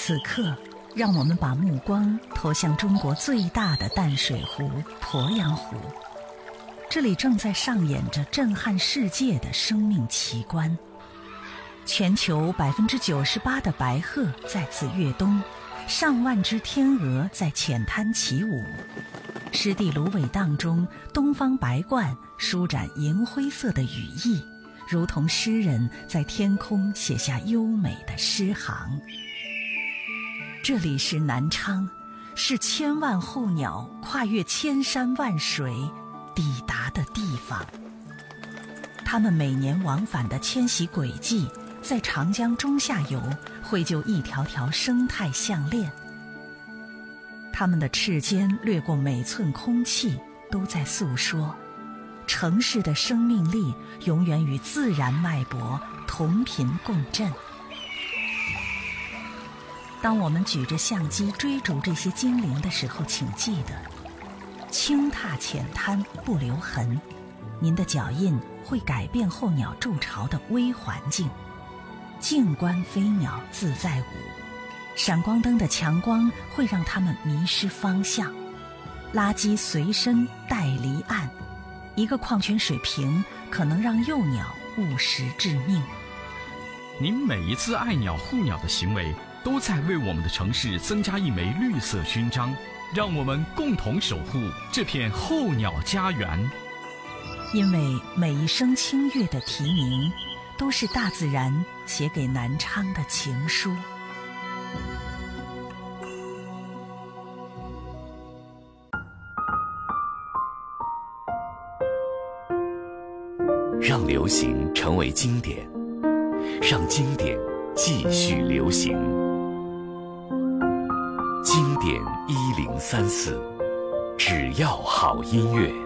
此刻，让我们把目光投向中国最大的淡水湖鄱阳湖。这里正在上演着震撼世界的生命奇观。全球98%的白鹤在此跃冬，上万只天鹅在浅滩起舞。湿地芦苇荡中，东方白鹳舒展银灰色的羽翼，如同诗人在天空写下优美的诗行。这里是南昌，是千万候鸟跨越千山万水抵达的地方。它们每年往返的迁徙轨迹，在长江中下游绘就一条条生态项链。它们的翅尖掠过每寸空气，都在诉说城市的生命力永远与自然脉搏同频共振。当我们举着相机追逐这些精灵的时候，请记得轻踏浅滩不留痕，您的脚印会改变候鸟筑巢的微环境。静观飞鸟自在舞，闪光灯的强光会让它们迷失方向。垃圾随身带离岸，一个矿泉水瓶可能让幼鸟误食致命。 您每一次爱鸟护鸟的行为，都在为我们的城市增加一枚绿色勋章，让我们共同守护这片候鸟家园。 因为每一声清越的啼鸣，都是大自然写给南昌的情书。 让流行成为经典，让经典继续流行。经典1034，只要好音乐。